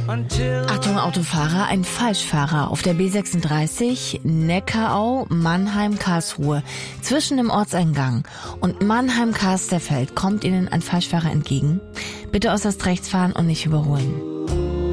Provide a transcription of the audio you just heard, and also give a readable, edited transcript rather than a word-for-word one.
Achtung Autofahrer, ein Falschfahrer auf der B36 Neckarau Mannheim-Karlsruhe zwischen dem Ortseingang und Mannheim-Karsterfeld kommt Ihnen ein Falschfahrer entgegen. Bitte äußerst rechts fahren und nicht überholen.